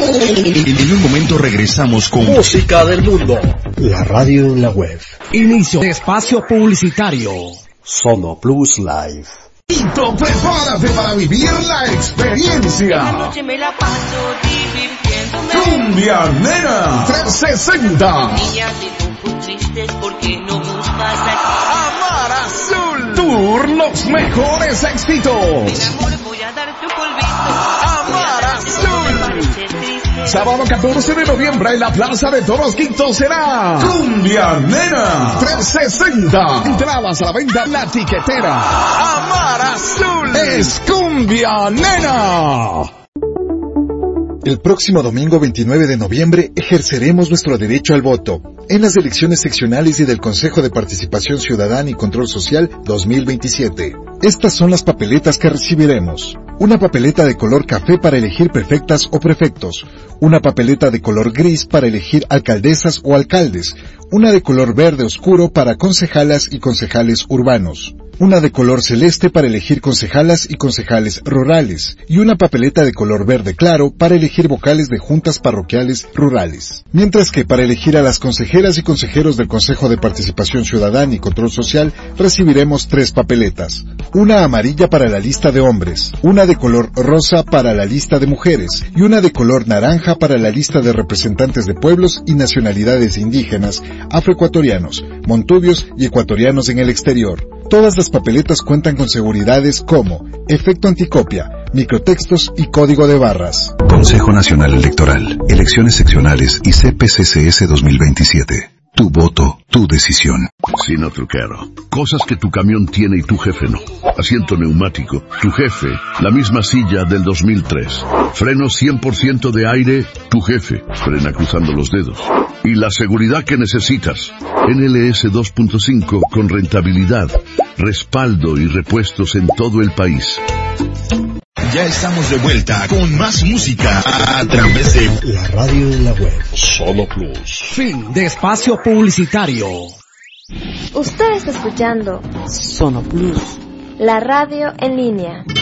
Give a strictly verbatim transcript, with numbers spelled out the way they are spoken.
En un momento regresamos con Música del Mundo. La radio en la web. Inicio de espacio publicitario. Sono Plus Live. Tito, prepárate para vivir la experiencia. Esta noche me la paso divirtiéndome. Cumbia Nena trescientos sesenta. Niñas y poco tristes porque no buscas aquí. Amar Azul Tour, los mejores éxitos. Mi amor, voy a darte un polvito. Amar Azul. Sábado catorce de noviembre en la Plaza de Toros Quinto será Cumbia Nena trescientos sesenta. Entradas a la venta en La Tiquetera. Amar Azul es Cumbia Nena. El próximo domingo veintinueve de noviembre ejerceremos nuestro derecho al voto en las elecciones seccionales y del Consejo de Participación Ciudadana y Control Social dos mil veintisiete. Estas son las papeletas que recibiremos. Una papeleta de color café para elegir prefectas o prefectos. Una papeleta de color gris para elegir alcaldesas o alcaldes. Una de color verde oscuro para concejalas y concejales urbanos. Una de color celeste para elegir concejalas y concejales rurales, y una papeleta de color verde claro para elegir vocales de juntas parroquiales rurales. Mientras que para elegir a las consejeras y consejeros del Consejo de Participación Ciudadana y Control Social recibiremos tres papeletas. Una amarilla para la lista de hombres, una de color rosa para la lista de mujeres, y una de color naranja para la lista de representantes de pueblos y nacionalidades indígenas, afroecuatorianos, montubios y ecuatorianos en el exterior. Todas las papeletas cuentan con seguridades como efecto anticopia, microtextos y código de barras. Consejo Nacional Electoral, elecciones seccionales y C P C C S dos mil veintisiete. Tu voto, tu decisión. Sino Truquero. Cosas que tu camión tiene y tu jefe no. Asiento neumático. Tu jefe. La misma silla del dos mil tres. Freno cien por ciento de aire. Tu jefe. Frena cruzando los dedos. Y la seguridad que necesitas. N L S dos punto cinco con rentabilidad, respaldo y repuestos en todo el país. Ya estamos de vuelta con más música a, a través de la radio en la web. Sono Plus. Fin de espacio publicitario. Usted está escuchando Sono Plus, la radio en línea.